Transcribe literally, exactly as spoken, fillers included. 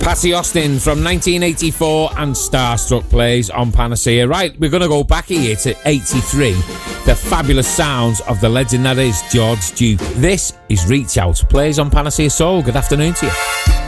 Patsy Austin from nineteen eighty-four and Starstruck plays on Panacea. Right, we're going to go back here to eighty-three. The fabulous sounds of the legend that is George Duke. This is Reach Out, plays on Panacea Soul. Good afternoon to you.